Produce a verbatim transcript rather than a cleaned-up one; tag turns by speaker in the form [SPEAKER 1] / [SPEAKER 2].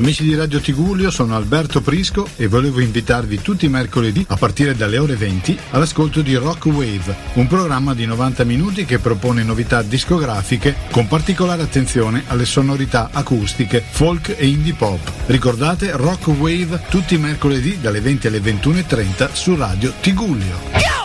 [SPEAKER 1] Amici di Radio Tigullio, sono Alberto Prisco e volevo invitarvi tutti i mercoledì a partire dalle ore venti all'ascolto di Rock Wave, un programma di novanta minuti che propone novità discografiche con particolare attenzione alle sonorità acustiche, folk e indie pop. Ricordate Rock Wave tutti i mercoledì dalle venti alle ventuno e trenta su Radio Tigullio.